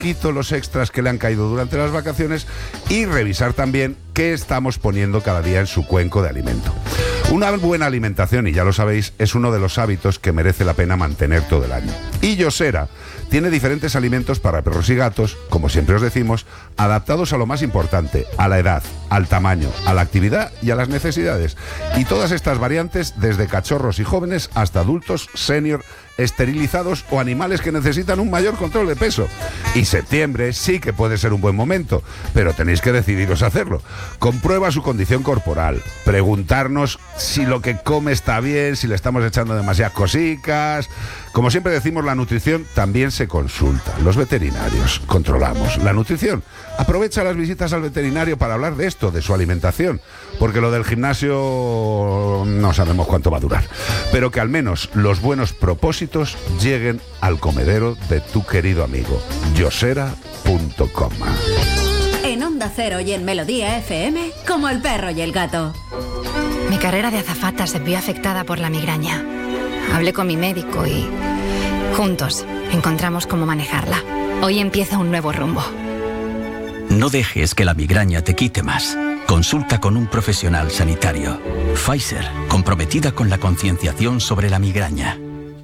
poquito los extras que le han caído durante las vacaciones y revisar también qué estamos poniendo cada día en su cuenco de alimento. Una buena alimentación, y ya lo sabéis, es uno de los hábitos que merece la pena mantener todo el año. Y Yosera tiene diferentes alimentos para perros y gatos, como siempre os decimos, adaptados a lo más importante, a la edad, al tamaño, a la actividad y a las necesidades. Y todas estas variantes, desde cachorros y jóvenes hasta adultos, senior, esterilizados o animales que necesitan un mayor control de peso. Y septiembre sí que puede ser un buen momento, pero tenéis que decidiros a hacerlo. Comprueba su condición corporal, preguntarnos si lo que come está bien, si le estamos echando demasiadas cosicas. Como siempre decimos, la nutrición también se consulta. Los veterinarios controlamos la nutrición. Aprovecha las visitas al veterinario para hablar de esto, de su alimentación, porque lo del gimnasio no sabemos cuánto va a durar. Pero que al menos los buenos propósitos lleguen al comedero de tu querido amigo, yosera.com. En Onda Cero y en Melodía FM, como el perro y el gato. Mi carrera de azafata se vio afectada por la migraña. Hablé con mi médico y juntos encontramos cómo manejarla. Hoy empieza un nuevo rumbo. No dejes que la migraña te quite más. Consulta con un profesional sanitario. Pfizer, comprometida con la concienciación sobre la migraña.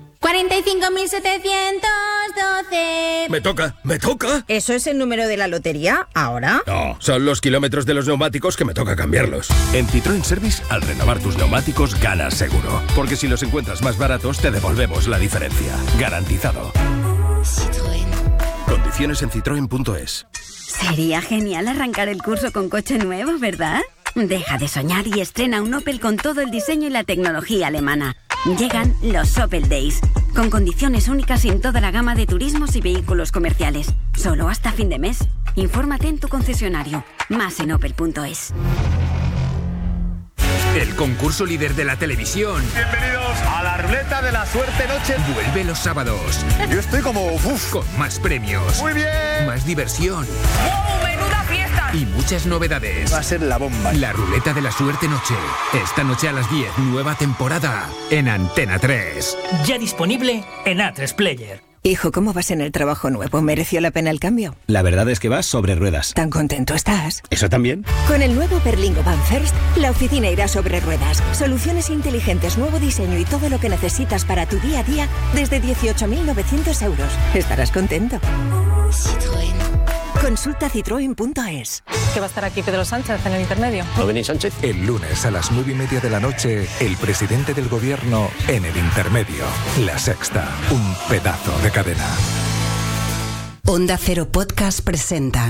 45.712. ¡Me toca! ¿Eso es el número de la lotería ahora? No, son los kilómetros de los neumáticos que me toca cambiarlos. En Citroën Service, al renovar tus neumáticos, ganas seguro. Porque si los encuentras más baratos, te devolvemos la diferencia. Garantizado. Citroën. Condiciones en citroen.es. Sería genial arrancar el curso con coche nuevo, ¿verdad? Deja de soñar y estrena un Opel con todo el diseño y la tecnología alemana. Llegan los Opel Days, con condiciones únicas en toda la gama de turismos y vehículos comerciales. Solo hasta fin de mes. Infórmate en tu concesionario. Más en opel.es. El concurso líder de la televisión. Bienvenidos a la ruleta de la suerte noche. Vuelve los sábados. Yo estoy como... Con más premios. Muy bien. Más diversión. ¡Wow! ¡Menuda fiesta! Y muchas novedades. Va a ser la bomba. La ruleta de la suerte noche. Esta noche a las 10, nueva temporada. En Antena 3. Ya disponible en A3 Player. Hijo, ¿cómo vas en el trabajo nuevo? ¿Mereció la pena el cambio? La verdad es que vas sobre ruedas. ¿Tan contento estás? ¿Eso también? Con el nuevo Berlingo Van First, la oficina irá sobre ruedas. Soluciones inteligentes, nuevo diseño y todo lo que necesitas para tu día a día desde 18.900 euros. Estarás contento. Citroën. Consulta citroen.es. ¿Que va a estar aquí Pedro Sánchez en el intermedio? ¿No venís, Sánchez? El lunes a las 9:30 de la noche, el presidente del gobierno en el intermedio. La Sexta, un pedazo de cadena. Onda Cero Podcast presenta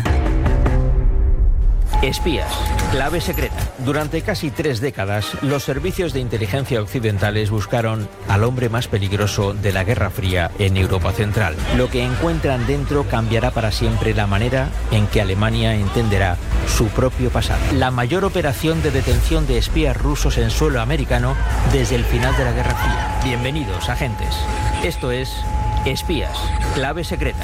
Espías, clave secreta. Durante casi 3 décadas, los servicios de inteligencia occidentales buscaron al hombre más peligroso de la Guerra Fría en Europa Central. Lo que encuentran dentro cambiará para siempre la manera en que Alemania entenderá su propio pasado. La mayor operación de detención de espías rusos en suelo americano desde el final de la Guerra Fría. Bienvenidos, agentes. Esto es Espías, clave secreta.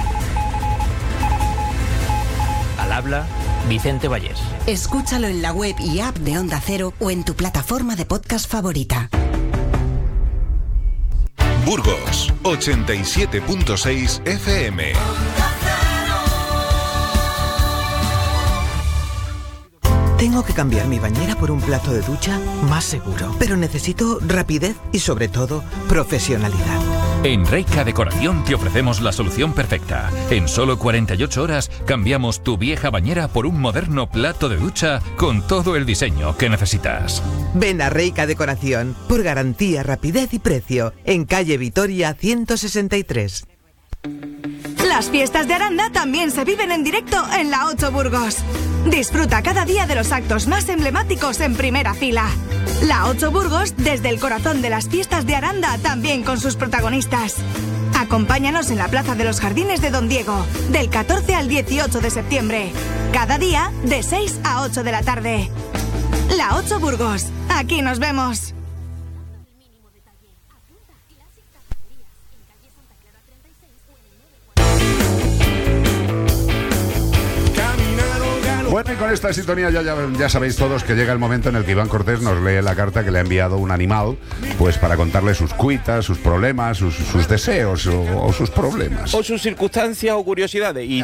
Al habla Vicente Vallés. Escúchalo en la web y app de Onda Cero o en tu plataforma de podcast favorita. Burgos 87.6 FM. Tengo que cambiar mi bañera por un plato de ducha más seguro, pero necesito rapidez y sobre todo profesionalidad. En Reika Decoración te ofrecemos la solución perfecta. En solo 48 horas cambiamos tu vieja bañera por un moderno plato de ducha con todo el diseño que necesitas. Ven a Reika Decoración por garantía, rapidez y precio en calle Vitoria 163. Las fiestas de Aranda también se viven en directo en la 8 Burgos. Disfruta cada día de los actos más emblemáticos en primera fila. La 8 Burgos, desde el corazón de las fiestas de Aranda, también con sus protagonistas. Acompáñanos en la Plaza de los Jardines de Don Diego, del 14 al 18 de septiembre. Cada día, de 6 a 8 de la tarde. La 8 Burgos, aquí nos vemos. Bueno, y con esta sintonía ya sabéis todos que llega el momento en el que Iván Cortés nos lee la carta que le ha enviado un animal, pues para contarle sus cuitas, sus problemas, sus deseos o sus problemas. O sus circunstancias o curiosidades. Y